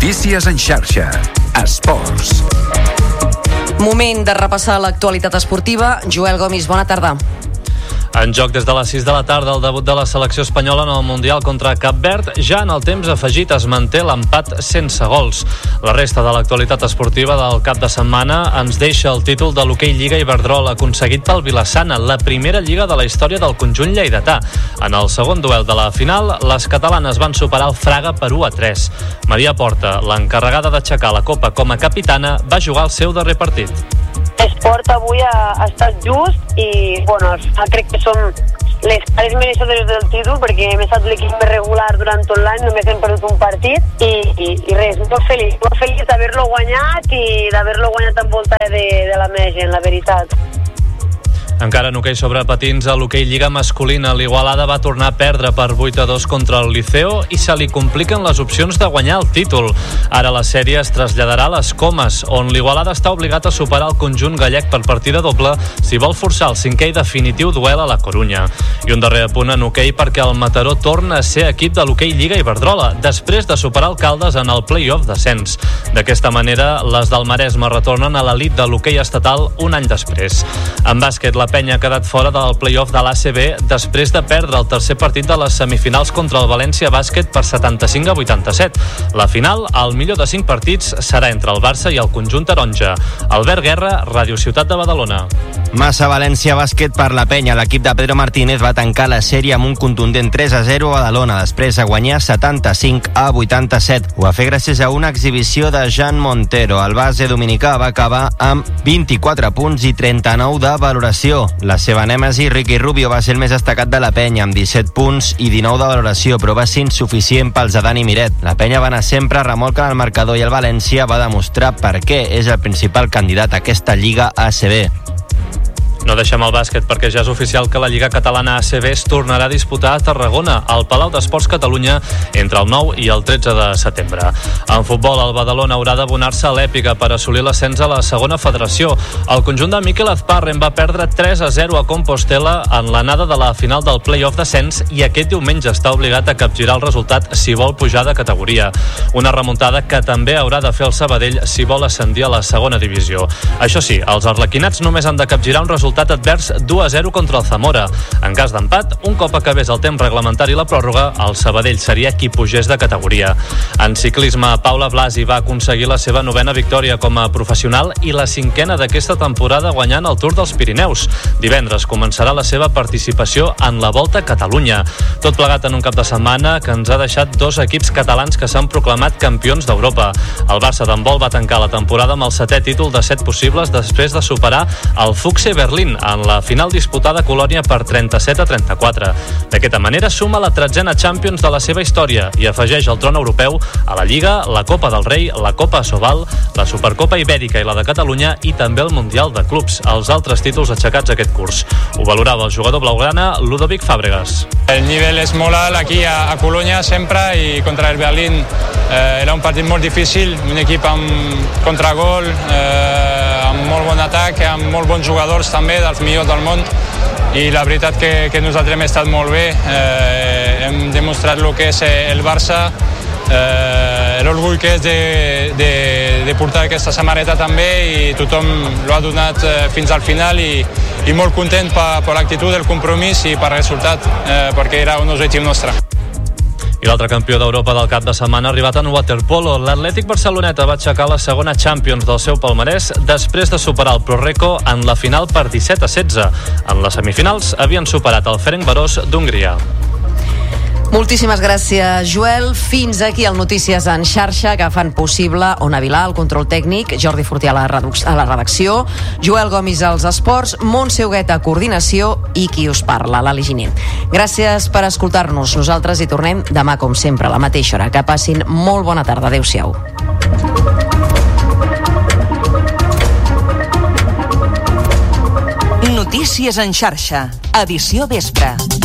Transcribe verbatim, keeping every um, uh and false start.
Notícies en xarxa. Esports. Moment de repassar l'actualitat esportiva. Joel Gomis, bona tarda. En joc des de les sis de la tarda el debut de la selecció espanyola en el Mundial contra Cap Verd. Ja en el temps afegit es manté l'empat sense gols. La resta de l'actualitat esportiva del cap de setmana ens deixa el títol de l'hoquei Lliga Iberdrola aconseguit pel Vilassana, la primera lliga de la història del conjunt lleidatà. En el segon duel de la final, les catalanes van superar el Fraga per u a tres. Maria Porta, l'encarregada d'aixecar la copa com a capitana, va jugar el seu darrer partit. L'esport avui ha, ha estat just i bueno, crec que som les cares mereixedores del títol perquè hem estat l'equip més regular durant tot l'any, només hem perdut un partit i, i, i res, molt feliç, molt feliç d'haver-lo guanyat i d'haver-lo guanyat envoltat de, de la meva gent, la veritat. Encara en hoquei sobre patins, a l'hoquei Lliga masculina, l'Igualada va tornar a perdre per vuit a dos contra el Liceo i se li compliquen les opcions de guanyar el títol. Ara la sèrie es traslladarà a les Comes, on l'Igualada està obligat a superar el conjunt gallec per partida doble si vol forçar el cinquè i definitiu duel a la Corunya. I un darrer apunt en hoquei perquè el Mataró torna a ser equip de l'hoquei Lliga Iberdrola, després de superar el Caldes en el play-off d'ascens. D'aquesta manera, les del Maresme retornen a l'elit de l'hoquei estatal un any després. En bàsquet, la Penya ha quedat fora del play-off de l'A C B després de perdre el tercer partit de les semifinals contra el València Bàsquet per setanta-cinc a vuitanta-set. La final, el millor de cinc partits, serà entre el Barça i el conjunt taronja. Albert Guerra, Ràdio Ciutat de Badalona. Massa València Bàsquet per la Penya. L'equip de Pedro Martínez va tancar la sèrie amb un contundent tres a zero a Badalona, després de guanyar setanta-cinc a vuitanta-set. Ho va fer gràcies a una exhibició de Jan Montero. El base dominicà va acabar amb vint-i-quatre punts i trenta-nou de valoració. La seva nèmesi, Ricky Rubio, va ser el més destacat de la Penya, amb disset punts i dinou de valoració, però va ser insuficient pels de Dani Miret. La Penya va anar sempre a remolc en el marcador i el València va demostrar per què és el principal candidat a aquesta Lliga A C B. No deixem el bàsquet perquè ja és oficial que la Lliga Catalana A C B es tornarà a disputar a Tarragona, al Palau d'Esports Catalunya, entre el nou i el tretze de setembre. En futbol, el Badalona haurà d'abonar-se a l'èpica per assolir l'ascens a la segona federació. El conjunt de Miquel Azparren va perdre tres a zero a Compostela en l'anada de la final del play-off d'ascens i aquest diumenge està obligat a capgirar el resultat si vol pujar de categoria. Una remuntada que també haurà de fer el Sabadell si vol ascendir a la segona divisió. Això sí, els arlequinats només han de capgirar un resultat advers d'u a zero contra el Zamora. En cas d'empat, un cop acabés el temps reglamentari i la pròrroga, el Sabadell seria qui pugés de categoria. En ciclisme, Paula Blasi va aconseguir la seva novena victòria com a professional i la cinquena d'aquesta temporada guanyant el Tour dels Pirineus. Divendres començarà la seva participació en la Volta a Catalunya. Tot plegat en un cap de setmana que ens ha deixat dos equips catalans que s'han proclamat campions d'Europa. El Barça d'handbol va tancar la temporada amb el setè títol de set possibles després de superar el Fuchse Berlín en la final disputada a Colònia per trenta-set a trenta-quatre. D'aquesta manera suma la tretzena Champions de la seva història i afegeix el tron europeu a la Lliga, la Copa del Rei, la Copa Asobal, la Supercopa Ibèrica i la de Catalunya i també el Mundial de Clubs, els altres títols aixecats aquest curs. Ho valorava el jugador blaugrana Ludovic Fàbregas. El nivell és molt alt aquí a, a Colònia sempre i contra el Berlín eh, era un partit molt difícil, un equip amb contragol, eh, amb molt bon atac, amb molt bons jugadors també, dels millors del món, i la veritat que, que nosaltres hem estat molt bé, eh, hem demostrat el que és el Barça, eh, l'orgull que és de, de, de portar aquesta samarreta també i tothom l'ha donat eh, fins al final i, i molt content per, per l'actitud, el compromís i per el resultat, eh, perquè era un objectiu nostre. I l'altre campió d'Europa del cap de setmana ha arribat en waterpolo. L'Atlètic Barceloneta va aixecar la segona Champions del seu palmarès després de superar el Proreco en la final per disset a setze. En les semifinals havien superat el Ferencváros d'Hongria. Moltíssimes gràcies, Joel. Fins aquí el Notícies en xarxa que fan possible Ona Vilà, el control tècnic, Jordi Fortià a la, reduc- a la redacció, Joel Gomis als esports, Montse Hugueta a coordinació i qui us parla, l'Ali Giner. Gràcies per escoltar-nos. Nosaltres hi tornem demà, com sempre, a la mateixa hora. Que passin molt bona tarda. Adéu-siau. Notícies en xarxa, edició vespre.